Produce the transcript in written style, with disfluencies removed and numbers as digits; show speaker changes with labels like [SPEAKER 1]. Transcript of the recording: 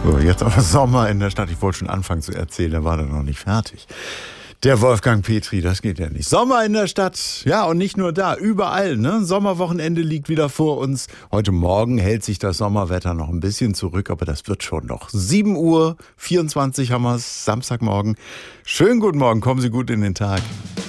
[SPEAKER 1] So, jetzt aber Sommer in der Stadt. Ich wollte schon anfangen zu erzählen, da war er noch nicht fertig. Der Wolfgang Petri, das geht ja nicht. Sommer in der Stadt, ja, und nicht nur da, überall, ne? Sommerwochenende liegt wieder vor uns. Heute Morgen hält sich das Sommerwetter noch ein bisschen zurück, aber das wird schon noch. 7:24 Uhr haben wir es, Samstagmorgen. Schönen guten Morgen, kommen Sie gut in den Tag.